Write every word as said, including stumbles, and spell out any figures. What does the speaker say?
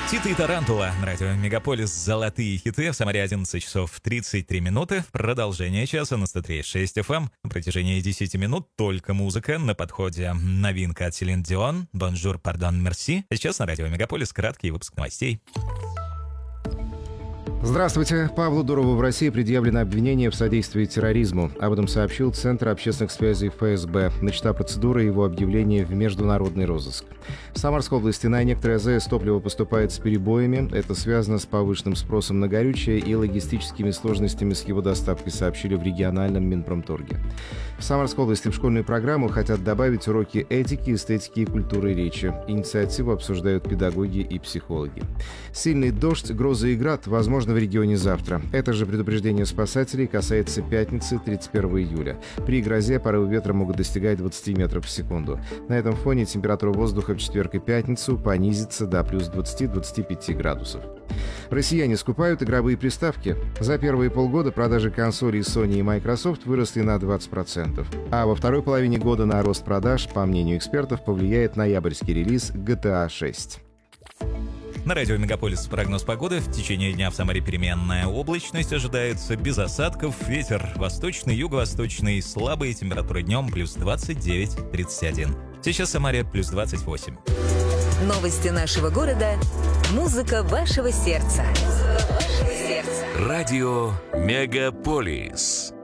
Тита и Тарантула. На радио Мегаполис «Золотые хиты». В Самаре одиннадцать часов тридцать три минуты. Продолжение часа на сто три и шесть эф эм. На протяжении десяти минут только музыка. На подходе новинка от Селин Дион. «Бонжур, пардон, мерси». А сейчас на радио Мегаполис краткий выпуск новостей. Здравствуйте. Павлу Дурову в России предъявлено обвинение в содействии терроризму. Об этом сообщил Центр общественных связей эф эс бэ. Начата процедура его объявления в международный розыск. В Самарской области на некоторые а зэ эс топливо поступает с перебоями. Это связано с повышенным спросом на горючее и логистическими сложностями с его доставкой, сообщили в региональном Минпромторге. В Самарской области в школьную программу хотят добавить уроки этики, эстетики и культуры речи. Инициативу обсуждают педагоги и психологи. Сильный дождь, грозы и град возможно в регионе завтра. Это же предупреждение спасателей касается пятницы, тридцать первого июля. При грозе порывы ветра могут достигать двадцать метров в секунду. На этом фоне температура воздуха в четверг и пятницу понизится до плюс двадцать - двадцать пять градусов. Россияне скупают игровые приставки. За первые полгода продажи консолей Sony и Microsoft выросли на двадцать процентов. А во второй половине года на рост продаж, по мнению экспертов, повлияет ноябрьский релиз джи ти эй шесть. На радио Мегаполис прогноз погоды. В течение дня в Самаре переменная облачность ожидается, без осадков. Ветер восточный, юго-восточный, слабый. Температура днем плюс двадцать девять - тридцать один. Сейчас в Самаре плюс двадцать восемь. Новости нашего города. Музыка вашего сердца. Радио Мегаполис.